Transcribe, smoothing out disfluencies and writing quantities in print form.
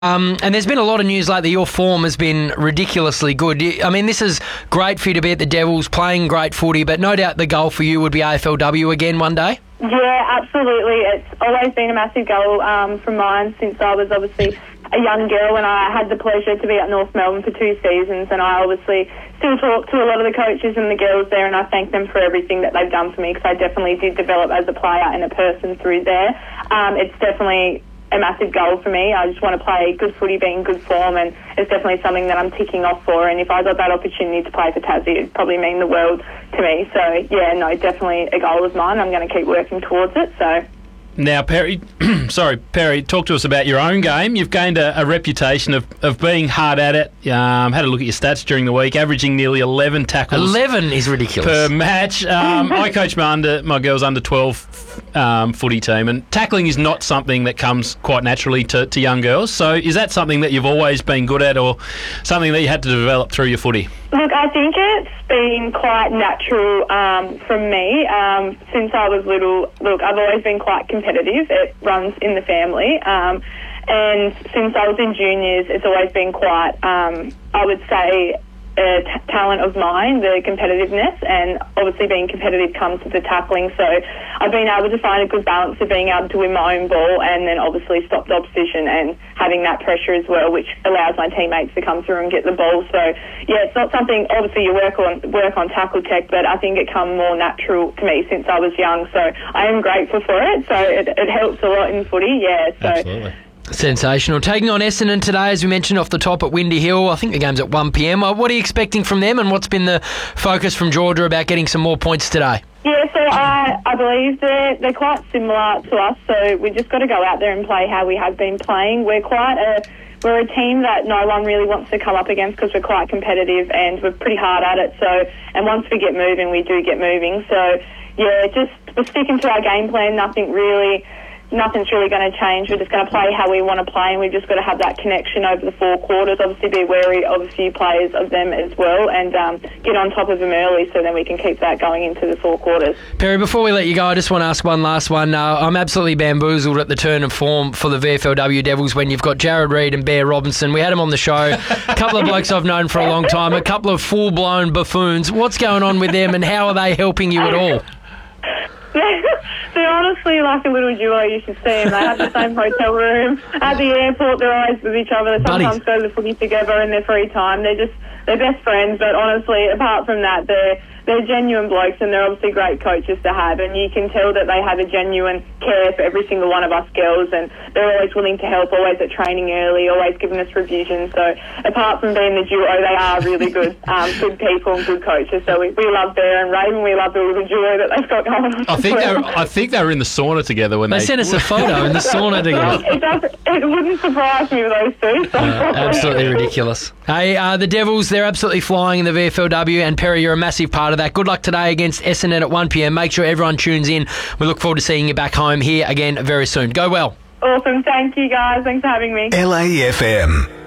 And there's been a lot of news lately. Your form has been ridiculously good. I mean, this is great for you to be at the Devils, playing great footy, but no doubt the goal for you would be AFLW again one day. Yeah, absolutely. It's always been a massive goal from mine since I was obviously a young girl, and I had the pleasure to be at North Melbourne for 2 seasons, and I obviously still talk to a lot of the coaches and the girls there, and I thank them for everything that they've done for me, because I definitely did develop as a player and a person through there. It's definitely a massive goal for me. I just want to play good footy, be in good form, and it's definitely something that I'm ticking off for. And if I got that opportunity to play for Tassie, it'd probably mean the world to me. So, yeah, no, definitely a goal of mine. I'm going to keep working towards it. So. Now, Perry, talk to us about your own game. You've gained a reputation of being hard at it. Had a look at your stats during the week, averaging nearly 11 tackles. 11 is ridiculous. Per match. I coach my girls' under 12 footy team, and tackling is not something that comes quite naturally to young girls. So is that something that you've always been good at, or something that you had to develop through your footy? Look, I think it's been quite natural from me since I was little. Look, I've always been quite competitive. It runs in the family. And since I was in juniors, it's always been quite, I would say, a talent of mine, the competitiveness, and obviously being competitive comes with the tackling. So I've been able to find a good balance of being able to win my own ball and then obviously stop the opposition and having that pressure as well, which allows my teammates to come through and get the ball. So yeah, it's not something, obviously you work on tackle tech, but I think it come more natural to me since I was young. So I am grateful for it. So it helps a lot in footy. Yeah. So. Absolutely. Sensational. Taking on Essendon today, as we mentioned, off the top at Windy Hill. I think the game's at 1 p.m. What are you expecting from them, and what's been the focus from Georgia about getting some more points today? Yeah, so I believe they're quite similar to us, so we just got to go out there and play how we have been playing. We're a team that no one really wants to come up against because we're quite competitive and we're pretty hard at it. So, and once we get moving, we do get moving. So, yeah, just we're sticking to our game plan. Nothing's really going to change. We're just going to play how we want to play, and we've just got to have that connection over the 4 quarters. Obviously, be wary of a few players of them as well, and get on top of them early so then we can keep that going into the 4 quarters. Perry, before we let you go, I just want to ask one last one. I'm absolutely bamboozled at the turn of form for the VFLW Devils when you've got Jared Reid and Bear Robinson. We had them on the show. A couple of blokes I've known for a long time, a couple of full-blown buffoons. What's going on with them, and how are they helping you at all? They're honestly like a little duo. You should see them. They have the same hotel room at the airport. They're always with each other. They sometimes go to the footy together in their free time. They're best friends. But honestly, apart from that, they're genuine blokes, and they're obviously great coaches to have, and you can tell that they have a genuine care for every single one of us girls, and they're always willing to help, always at training early, always giving us revisions. So apart from being the duo, they are really good good people and good coaches. So we love Bear and Raven. We love the little duo that they've got going on. I think they were in the sauna together when they sent us a photo in the sauna together. It wouldn't surprise me with those two. So. Absolutely ridiculous. Hey, the Devils, they're absolutely flying in the VFLW, and Perry, you're a massive part of that. Good luck today against Essendon at 1 p.m. Make sure everyone tunes in. We look forward to seeing you back home here again very soon. Go well. Awesome. Thank you, guys. Thanks for having me. LAFM.